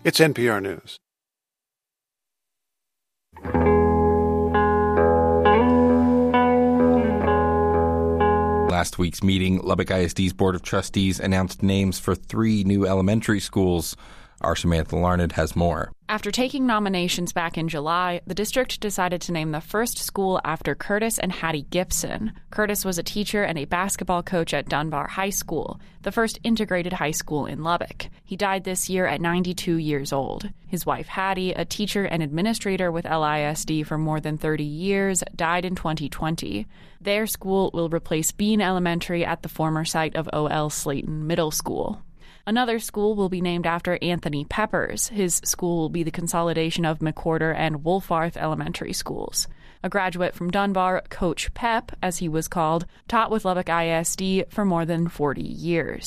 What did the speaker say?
It's NPR News. Last week's meeting, Lubbock ISD's Board of Trustees announced names for 3 new elementary schools. Our Samantha Larned has more. After taking nominations back in July, the district decided to name the first school after Curtis and Hattie Gibson. Curtis was a teacher and a basketball coach at Dunbar High School, the first integrated high school in Lubbock. He died this year at 92 years old. His wife Hattie, a teacher and administrator with LISD for more than 30 years, died in 2020. Their school will replace Bean Elementary at the former site of O.L. Slayton Middle School. Another school will be named after Anthony Peppers. His school will be the consolidation of McWhorter and Wolfarth elementary schools. A graduate from Dunbar, Coach Pep, as he was called, taught with Lubbock ISD for more than 40 years.